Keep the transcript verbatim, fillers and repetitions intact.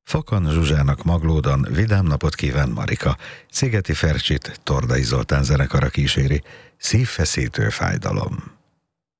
Fakan Zsuzsának Maglódon vidám napot kíván Marika. Szigeti Fercsit Tordai Zoltán zenekara kíséri. Szívfeszítő fájdalom.